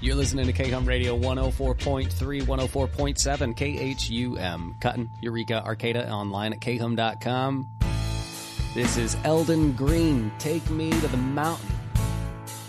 You're listening to KHUM Radio 104.3, 104.7, KHUM. Cutting, Eureka, Arcata, online at khum.com. This is Eldon Green, Take Me to the Mountain.